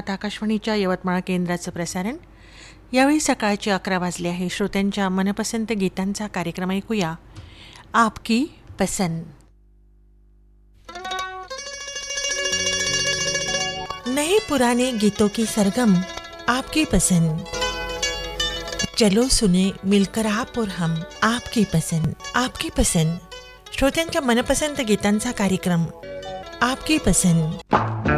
विदर्भात आकाशवाणीच्या यवतमाळ केंद्राचं प्रसारण. यावेळी सकाळचे 11 वाजले आहे. श्रोत्यांच्या मनपसंत गीतांचा कार्यक्रम ऐकूया. आपकी पसंद. नए पुराने गीतों की सरगम आपकी पसंद. चलो सुने मिलकर आप और हम आपकी पसंद. आपकी पसंद श्रोत्यांच्या मनपसंत गीतांचा कार्यक्रम आपकी पसंद.